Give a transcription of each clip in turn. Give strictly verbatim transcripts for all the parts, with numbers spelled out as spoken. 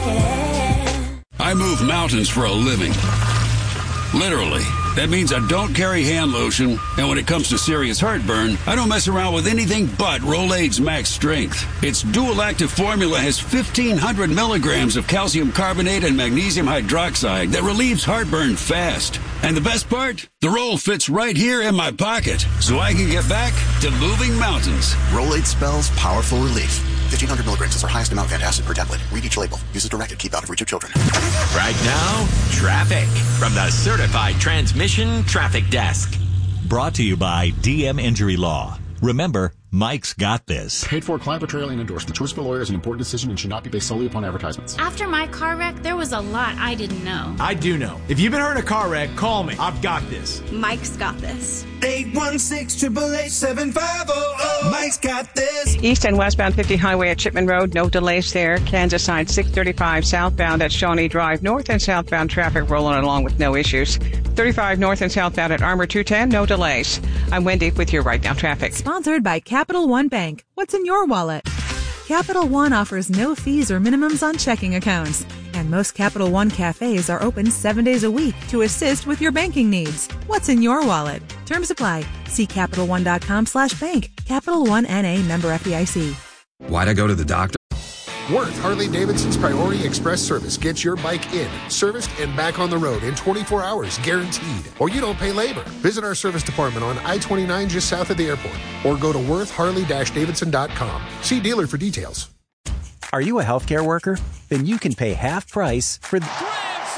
Yeah. I move mountains for a living. Literally. That means I don't carry hand lotion, and when it comes to serious heartburn, I don't mess around with anything but Rolaids Max Strength. Its dual-active formula has fifteen hundred milligrams of calcium carbonate and magnesium hydroxide that relieves heartburn fast. And the best part? The roll fits right here in my pocket, so I can get back to moving mountains. Rolaids spells powerful relief. fifteen hundred milligrams is our highest amount of antacid per tablet. Read each label. Use as directed. Keep out of reach of children. Right now, traffic from the Certified Transmission Traffic Desk. Brought to you by D M Injury Law. Remember, Mike's got this. Paid for, client portrayal, and endorsed. The choice of a lawyer is an important decision and should not be based solely upon advertisements. After my car wreck, there was a lot I didn't know. I do know. If you've been hurt in a car wreck, call me. I've got this. Mike's got this. eight one six, eight eight eight, seven five zero zero. Mike's got this. East and westbound fifty highway at Chipman Road, no delays there. Kansas side six thirty-five southbound at Shawnee Drive. North and southbound traffic rolling along with no issues. thirty-five north and southbound at Armour two ten, no delays. I'm Wendy with your Right Now Traffic. Sponsored by Capital One Bank. What's in your wallet? Capital One offers no fees or minimums on checking accounts. And most Capital One cafes are open seven days a week to assist with your banking needs. What's in your wallet? Terms apply. See Capital One dot com slash bank. Capital One N A, member F D I C. Why'd I go to the doctor? Worth Harley-Davidson's Priority Express service gets your bike in, serviced, and back on the road in twenty-four hours, guaranteed. Or you don't pay labor. Visit our service department on I twenty-nine just south of the airport. Or go to worth harley davidson dot com. See dealer for details. Are you a healthcare worker? Then you can pay half price for... Th- Grand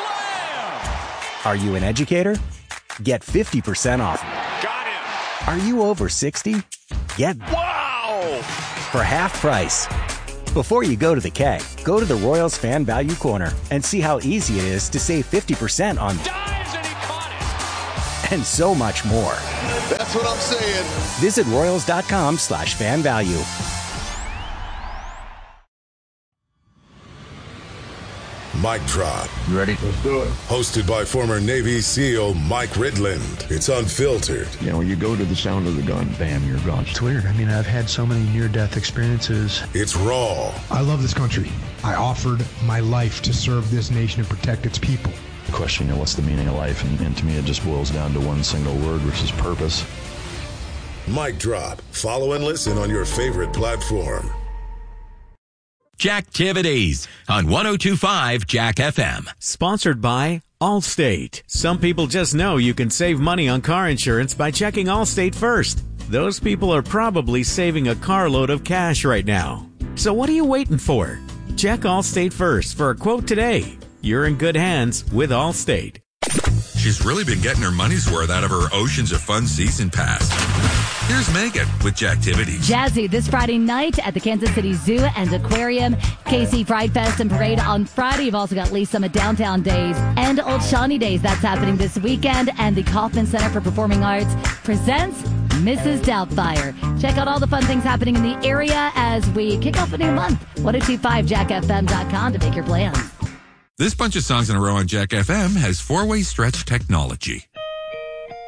Slam! Are you an educator? Get fifty percent off. Got him! Are you over sixty? Get... Wow! For half price. Before you go to the keg, go to the Royals Fan Value Corner and see how easy it is to save fifty percent on... Dives and he caught it! And so much more. That's what I'm saying. Visit royals dot com slash fan value. Mic Drop. You ready? Let's do it. Hosted by former Navy SEAL Mike Ridland. It's unfiltered. You know, you go to the sound of the gun, bam, you're gone. It's weird. I mean, I've had so many near-death experiences. It's raw. I love this country. I offered my life to serve this nation and protect its people. Question, you know, what's the meaning of life? And, and to me, it just boils down to one single word, which is purpose. Mic Drop. Follow and listen on your favorite platform. Jacktivities on one oh two point five Jack F M. Sponsored by Allstate. Some people just know you can save money on car insurance by checking Allstate first. Those people are probably saving a carload of cash right now. So what are you waiting for? Check Allstate first for a quote today. You're in good hands with Allstate. She's really been getting her money's worth out of her Oceans of Fun season pass. Here's Megan with Jacktivities. Jazzy this Friday night at the Kansas City Zoo and Aquarium. K C Pride Fest and Parade on Friday. You've also got Lee Summit Downtown Days and Old Shawnee Days. That's happening this weekend. And the Kauffman Center for Performing Arts presents Missus Doubtfire. Check out all the fun things happening in the area as we kick off a new month. one oh two point five jack f m dot com to make your plans. This bunch of songs in a row on Jack F M has four-way stretch technology.